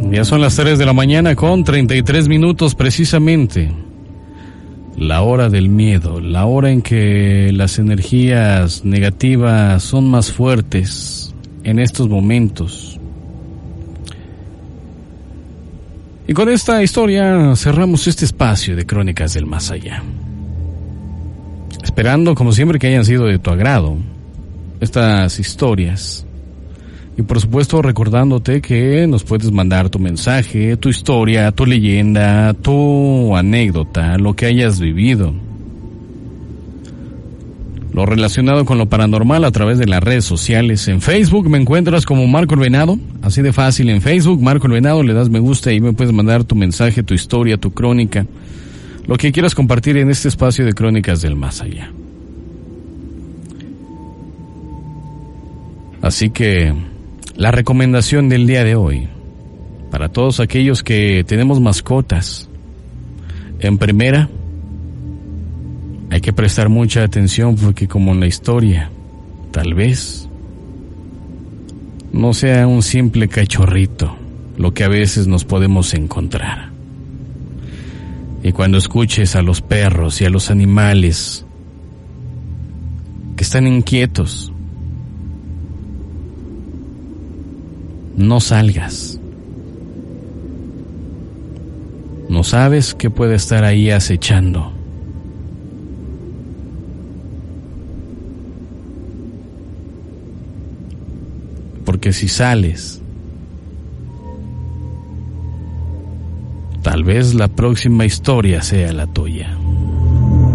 Ya son las 3 de la mañana con 33 minutos precisamente. La hora del miedo, la hora en que las energías negativas son más fuertes en estos momentos. Y con esta historia cerramos este espacio de Crónicas del Más Allá. Esperando, como siempre, que hayan sido de tu agrado estas historias. Y por supuesto recordándote que nos puedes mandar tu mensaje, tu historia, tu leyenda, tu anécdota, lo que hayas vivido. Lo relacionado con lo paranormal a través de las redes sociales. En Facebook me encuentras como Marco el Venado, así de fácil. En Facebook, Marco el Venado, le das me gusta y me puedes mandar tu mensaje, tu historia, tu crónica, lo que quieras compartir en este espacio de Crónicas del Más Allá. Así que la recomendación del día de hoy, para todos aquellos que tenemos mascotas, en primera, hay que prestar mucha atención porque como en la historia, tal vez no sea un simple cachorrito lo que a veces nos podemos encontrar. Y cuando escuches a los perros y a los animales que están inquietos, no salgas. No sabes qué puede estar ahí acechando. Porque si sales, tal vez la próxima historia sea la tuya.